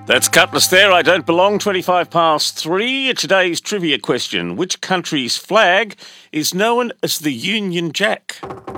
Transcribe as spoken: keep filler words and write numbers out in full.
That's Cutlass there. I don't belong. twenty-five past three. Today's trivia question. Which country's flag is known as the Union Jack?